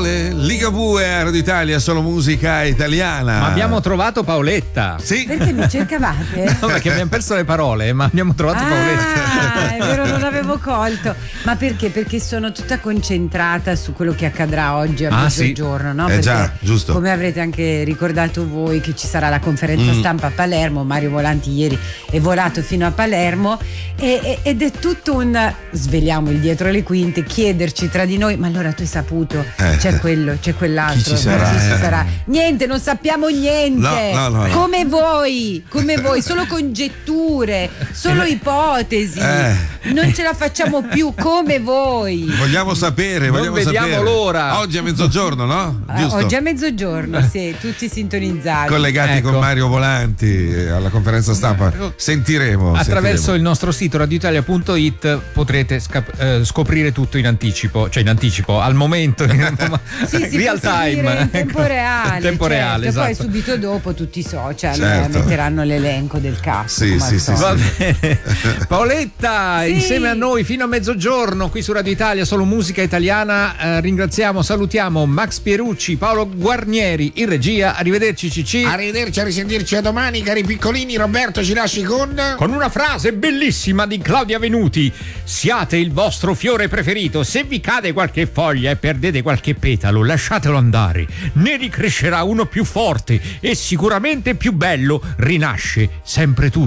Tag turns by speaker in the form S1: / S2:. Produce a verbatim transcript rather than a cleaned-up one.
S1: parole, Ligabue a Radio Italia, solo musica italiana.
S2: Ma abbiamo trovato Paoletta.
S1: Sì.
S3: Perché mi cercavate?
S2: No, perché abbiamo perso le parole, ma abbiamo trovato
S3: ah,
S2: Paoletta.
S3: È vero, non l'avevo colto. Ma perché? Perché sono tutta concentrata su quello che accadrà oggi a
S2: Ah,
S3: mezzogiorno,
S2: sì.
S3: no?
S1: Eh
S3: Perché,
S1: già, giusto.
S3: come avrete anche ricordato voi, che ci sarà la conferenza
S1: Mm.
S3: stampa a Palermo. Mario Volanti ieri è volato fino a Palermo e, e, ed è tutto un sveliamo il dietro le quinte, chiederci tra di noi, ma allora tu hai saputo,
S1: Eh.
S3: c'è quello, c'è quell'altro,
S1: Chi ci sarà,
S3: chi ci
S1: eh.
S3: sarà? Niente, non sappiamo niente.
S1: No, no, no, no.
S3: Come voi, come voi, solo congetture, solo ipotesi.
S1: Eh.
S3: Non ce la facciamo più come voi.
S1: Vogliamo sapere,
S2: Non
S1: vogliamo
S2: vediamo
S1: sapere.
S2: l'ora.
S1: Oggi a mezzogiorno, no?
S3: Ah,
S1: Giusto.
S3: oggi a mezzogiorno, sì, tutti sintonizzati.
S1: Collegati
S2: Ecco.
S1: con Mario Volanti eh, alla conferenza stampa. Sentiremo.
S2: Attraverso
S1: sentiremo.
S2: il nostro sito radioitalia punto it potrete scap- eh, scoprire tutto in anticipo, cioè in anticipo, al momento, in,
S3: Sì, si
S2: real
S3: può
S2: time,
S3: seguire in tempo
S2: ecco.
S3: reale,
S2: In tempo
S3: certo.
S2: reale,
S3: E poi
S2: esatto.
S3: subito dopo tutti i social
S1: Certo.
S3: eh, metteranno l'elenco del cast.
S1: Sì,
S3: come
S1: sì,
S3: al
S1: sì,
S3: solito.
S2: Va bene. Paoletta,
S3: Sì.
S2: insieme a noi fino a mezzogiorno qui su Radio Italia, solo musica italiana. Eh, ringraziamo, salutiamo Max Pierucci, Paolo Guarnieri in regia. Arrivederci Cici.
S4: Arrivederci, a risentirci a domani, cari piccolini. Roberto ci lasci con...
S2: Con una frase bellissima di Claudia Venuti: siate il vostro fiore preferito, se vi cade qualche foglia e perdete qualche petalo, lasciatelo andare, ne ricrescerà uno più forte e sicuramente più bello, rinasce sempre tu.